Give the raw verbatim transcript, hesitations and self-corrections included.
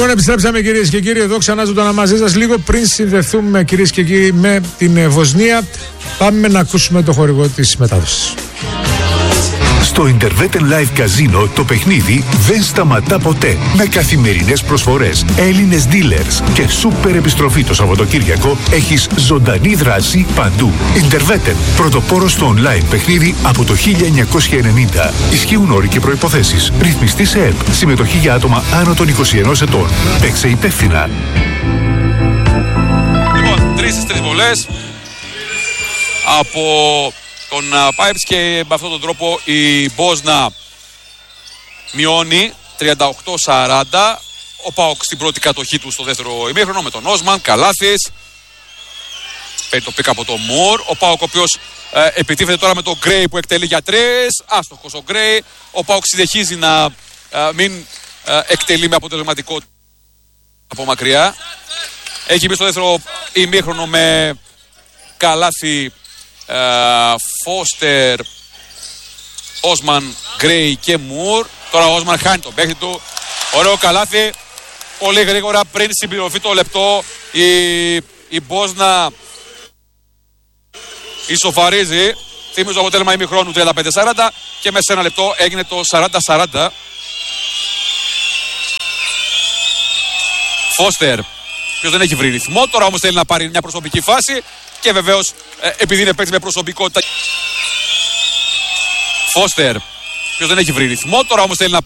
Λοιπόν, επιστρέψαμε κυρίες και κύριοι εδώ ξανά ζωντανά μαζί σας. Λίγο πριν συνδεθούμε κυρίες και κύριοι με την Βοσνία, πάμε να ακούσουμε το χορηγό της μετάδοσης. Στο Interveten Live Casino το παιχνίδι δεν σταματά ποτέ. Με καθημερινές προσφορές, Έλληνες dealers και σούπερ επιστροφή το Σαββατοκύριακο, έχεις ζωντανή δράση παντού. Interveten, πρωτοπόρος στο online παιχνίδι από το χίλια εννιακόσια ενενήντα. Ισχύουν όροι και προϋποθέσεις. Ρυθμιστή σε ΕΠ. Συμμετοχή για άτομα άνω των είκοσι ενός ετών. Παίξε υπεύθυνα. Λοιπόν, τρεις στις τρεις βολές από τον Pipes και με αυτόν τον τρόπο η Μπόσνα μειώνει τριάντα οκτώ σαράντα. Ο ΠΑΟΚ στην πρώτη κατοχή του στο δεύτερο ημίχρονο με τον Όσμαν, καλάθις. Παίρνει το πικ από τον Μουρ. Ο ΠΑΟΚ ο οποίος ε, επιτίθεται τώρα με τον Γκρέι που εκτελεί για τρεις. Άστοχος ο Γκρέι. Ο ΠΑΟΚ συνεχίζει να ε, μην ε, εκτελεί με αποτελεσματικό από μακριά. Έχει μπει στο δεύτερο ημίχρονο με καλάθι Φώστερ, Όσμαν, Γκρέι και Μουρ. Τώρα ο Όσμαν χάνει τον παίχτη του. Ωραίο καλάθι. Πολύ γρήγορα πριν συμπληρωθεί το λεπτό η, η Μπόσνα ισοφαρίζει. Θυμίζω το αποτέλεσμα ημιχρόνου τριάντα πέντε σαράντα και μέσα σε ένα λεπτό έγινε το σαράντα σαράντα. Φώστερ, ποιος δεν έχει βρει ρυθμό, τώρα όμως θέλει να πάρει μια προσωπική φάση και βεβαίως ε, επειδή είναι παίκτης με προσωπικότητα. Φώστερ, ποιος δεν έχει βρει ρυθμό, τώρα όμως θέλει να